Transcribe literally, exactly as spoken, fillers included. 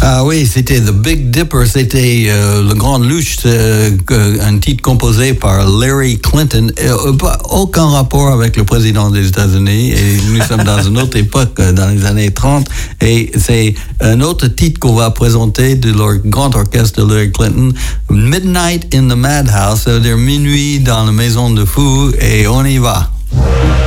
Ah oui, c'était The Big Dipper, c'était euh, Le Grand Louche, euh, un titre composé par Larry Clinton. Euh, pas, aucun rapport avec le président des États-Unis. Et nous sommes dans une autre époque, dans les années trente. Et c'est un autre titre qu'on va présenter de leur grand orchestre de Larry Clinton, Midnight in the Madhouse, c'est-à-dire minuit dans la maison de fou. Et on y va.